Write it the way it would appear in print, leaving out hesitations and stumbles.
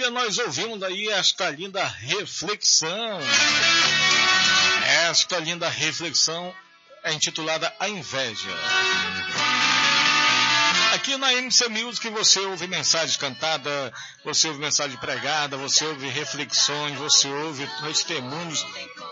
dia nós ouvimos aí esta linda reflexão. Esta linda reflexão é intitulada A Inveja. Aqui na MC Music você ouve mensagem cantada, você ouve mensagem pregada, você ouve reflexões, você ouve testemunhos